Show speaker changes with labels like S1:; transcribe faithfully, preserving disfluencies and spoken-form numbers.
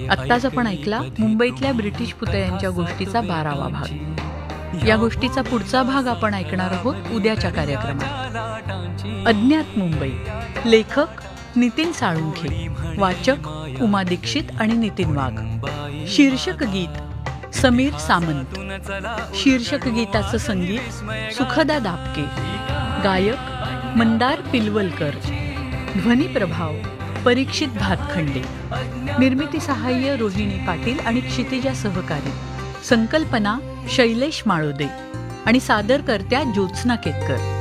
S1: आत्ताच आपण ऐकला मुंबईतल्या ब्रिटिश पुतळ्यांच्या गोष्टीचा बारावा भाग. या गोष्टीचा पुढचा भाग आपण ऐकणार आहोत उद्याच्या कार्यक्रमात. अज्ञात मुंबई. लेखक नितीन साळुंखे, वाचक उमा दीक्षित आणि नितीन वाघ. शीर्षक गीत समीर सामंत. शीर्षक गीताचं संगीत सुखदा दापके. गायक मंदार पिलवलकर. ध्वनी प्रभाव परीक्षित भातखंडे. निर्मिती सहाय्य रोहिणी पाटील आणि क्षितिजा सहकारी. संकल्पना शैलेश माळोदे आणि सादरकर्त्या ज्योत्स्ना केतकर.